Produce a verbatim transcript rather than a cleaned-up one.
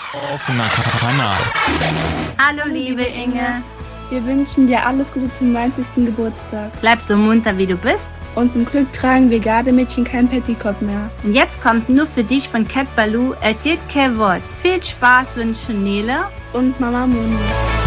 Offener Kanal. Hallo liebe Inge. Wir wünschen dir alles Gute zum neunzigsten Geburtstag. Bleib so munter wie du bist. Und zum Glück tragen wir Gardemädchen kein Petticoat mehr. Und jetzt kommt nur für dich von Cat Balou, et dit kein Wort. Viel Spaß wünschen Nele und Mama Moni.